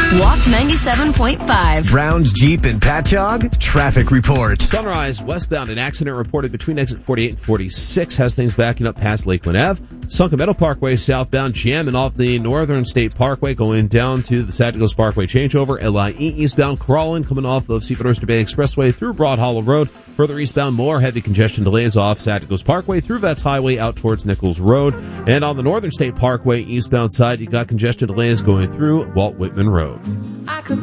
Walk 97.5. Brown's Jeep and Patchogue traffic report. Sunrise westbound, an accident reported between exit 48 and 46 has things backing up past Lakeland Ave. Sunken Meadow Parkway southbound, jamming off the Northern State Parkway going down to the Sagicos Parkway changeover. LIE eastbound, crawling coming off of Seaport Oyster Bay Expressway through Broad Hollow Road. Further eastbound, more heavy congestion delays off Sagicos Parkway through Vets Highway out towards Nichols Road. And on the Northern State Parkway eastbound side, you got congestion delays going through Walt Whitman Road.